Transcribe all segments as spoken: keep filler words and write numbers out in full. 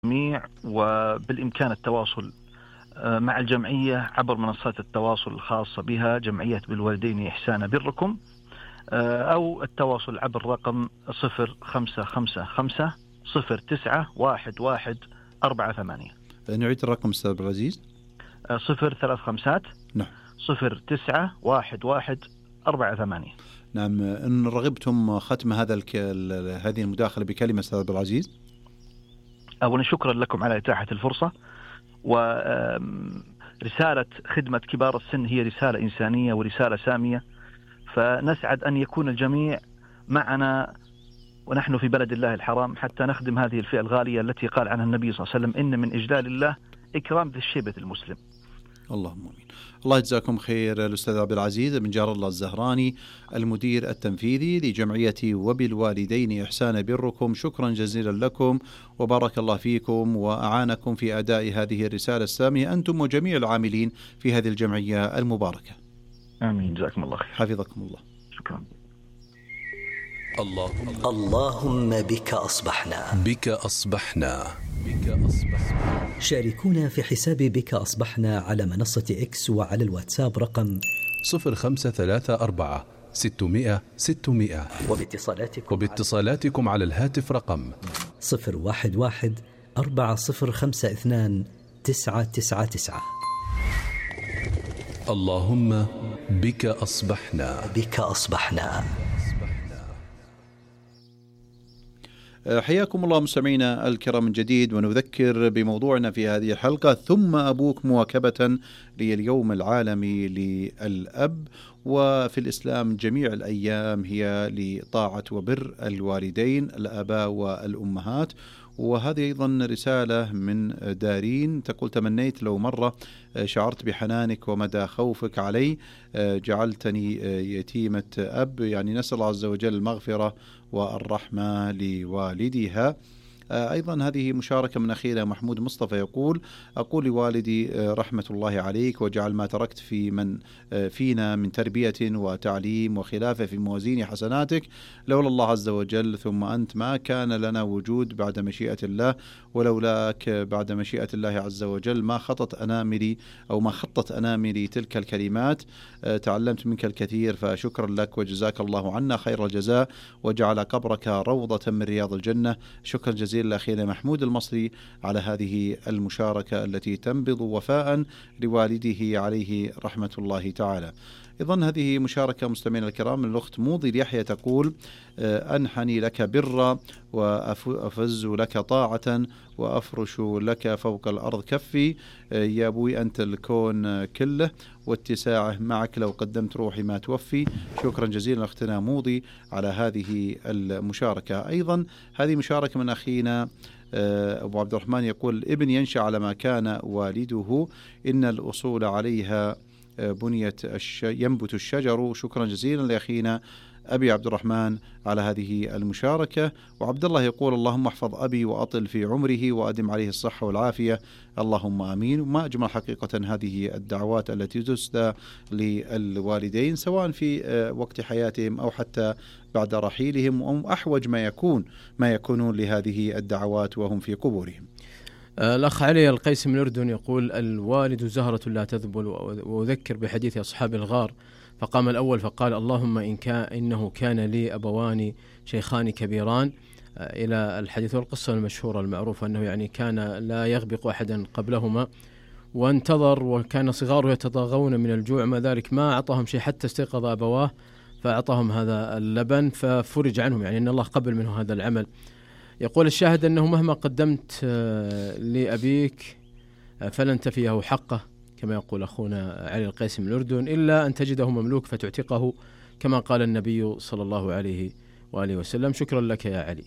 الجميع، وبالإمكان التواصل مع الجمعية عبر منصات التواصل الخاصة بها، جمعية بالوالدين إحسانا بركم، أو التواصل عبر رقم صفر خمسة خمسة خمسة صفر تسعة واحد واحد أربعة ثمانية. نعيد الرقم أستاذ عبد العزيز. صفر ثلاث خمسات نعم صفر تسعة واحد واحد أربعة ثمانية. نعم. إن رغبتم ختم هذا الك... هذه المداخلة بكلمة أستاذ عبد العزيز. أولا شكرا لكم على إتاحة الفرصة، ورسالة خدمة كبار السن هي رسالة إنسانية ورسالة سامية، فنسعد أن يكون الجميع معنا ونحن في بلد الله الحرام حتى نخدم هذه الفئة الغالية التي قال عنها النبي صلى الله عليه وسلم: إن من إجلال الله إكرام ذي الشيبة المسلم. اللهم آمين. الله يجزاكم خير الأستاذ عبد العزيز بن جار الله الزهراني، المدير التنفيذي لجمعية وبالوالدين إحسانا بركم. شكرا جزيلا لكم وبارك الله فيكم وأعانكم في أداء هذه الرسالة السامية أنتم وجميع العاملين في هذه الجمعية المباركة. آمين. جزاكم الله خير. حفظكم الله. شكرا. اللهم اللهم بك أصبحنا بك أصبحنا بك أصبحنا. شاركونا في حساب بك أصبحنا على منصة إكس وعلى الواتساب رقم صفر خمسة ثلاثة أربعة ستمائة ستمائة، وباتصالاتكم وباتصالاتكم على الهاتف رقم صفر واحد واحد أربعة صفر خمسة اثنان تسعة تسعة تسعة. اللهم بك أصبحنا بك أصبحنا. حياكم الله مستمعينا الكرام من جديد، ونذكر بموضوعنا في هذه الحلقة ثم أبوك مواكبة لليوم العالمي للأب. وفي الإسلام جميع الأيام هي لطاعة وبر الوالدين الآباء والأمهات. وهذه أيضا رسالة من دارين تقول: تمنيت لو مرة شعرت بحنانك ومدى خوفك علي، جعلتني يتيمة أب، يعني نسأل الله عز وجل المغفرة والرحمة لوالدها. أيضا هذه مشاركة من أخينا محمود مصطفى يقول: أقول لوالدي رحمة الله عليك، وجعل ما تركت في من فينا من تربية وتعليم وخلافة في موازين حسناتك، لولا الله عز وجل ثم أنت ما كان لنا وجود بعد مشيئة الله، ولولاك بعد مشيئة الله عز وجل ما خطت أناملي أو ما خطت أناملي تلك الكلمات. تعلمت منك الكثير، فشكرا لك وجزاك الله عنا خير الجزاء، وجعل قبرك روضة من رياض الجنة. شكرا جزيلا لأخينا محمود المصري على هذه المشاركة التي تنبض وفاء لوالده عليه رحمة الله تعالى. إذن هذه مشاركة مستمعينا الكرام من الأخت موضي اليحيى تقول: أنحني لك برا وأفز لك طاعة وأفرش لك فوق الأرض كفي، يا أبوي أنت الكون كله واتساعه معك، لو قدمت روحي ما توفي. شكرا جزيلا أختنا موضي على هذه المشاركة. أيضا هذه مشاركة من أخينا أبو عبد الرحمن يقول: ابن ينشأ على ما كان والده، إن الأصول عليها بنية الش... ينبت الشجر. شكرا جزيلا لأخينا أبي عبد الرحمن على هذه المشاركة. وعبد الله يقول: اللهم احفظ أبي وأطل في عمره وأدم عليه الصحة والعافية، اللهم آمين. وما أجمل حقيقة هذه الدعوات التي تسدى للوالدين سواء في وقت حياتهم أو حتى بعد رحيلهم، وأحوج ما يكون ما يكونون لهذه الدعوات وهم في قبورهم. الأخ علي القيس من الأردن يقول: الوالد زهرة لا تذبل، وأذكر بحديث أصحاب الغار، فقام الأول فقال: اللهم إن كان إنه كان لي أبوان شيخان كبيران، إلى الحديث والقصة المشهورة المعروفة أنه يعني كان لا يغبق أحدا قبلهما، وانتظر وكان صغاره يتضاغون من الجوع، ما ذلك ما أعطاهم شيء حتى استيقظ أبواه فأعطاهم هذا اللبن ففرج عنهم، يعني أن الله قبل منه هذا العمل. يقول الشاهد أنه مهما قدمت لأبيك فلن تفيه حقه، كما يقول أخونا علي القيس من الأردن، إلا أن تجده مملوك فتعتقه، كما قال النبي صلى الله عليه وآله وسلم. شكرا لك يا علي.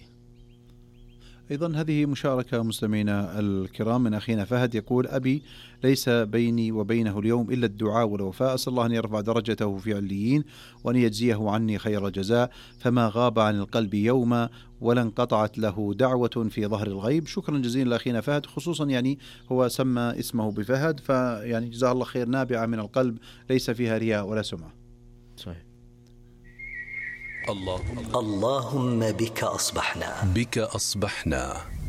أيضا هذه مشاركة مستمعينا الكرام من أخينا فهد يقول: أبي ليس بيني وبينه اليوم إلا الدعاء والوفاء، أسأل الله أن يرفع درجته في عليين وأن يجزيه عني خير الجزاء، فما غاب عن القلب يوما ولا انقطعت له دعوة في ظهر الغيب. شكرا جزيلا لأخينا فهد، خصوصا يعني هو سمى اسمه بفهد، فيعني جزاه الله خير، نابعة من القلب ليس فيها رياء ولا سمعة. صحيح. اللهم اللهم بك أصبحنا بك أصبحنا